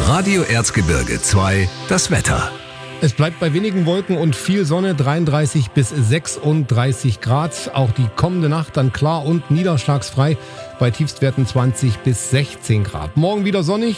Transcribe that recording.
Radio Erzgebirge 2, das Wetter. Es bleibt bei wenigen Wolken und viel Sonne, 33 bis 36 Grad. Auch die kommende Nacht dann klar und niederschlagsfrei bei Tiefstwerten 20 bis 16 Grad. Morgen wieder sonnig.